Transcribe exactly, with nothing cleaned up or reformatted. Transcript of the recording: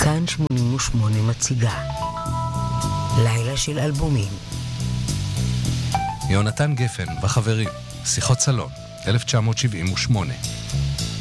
כאן שמונים ושמונה מציגה לילה של אלבומים. יונתן גפן וחברים, שיחות סלון, אלף תשע מאות שבעים ושמונה.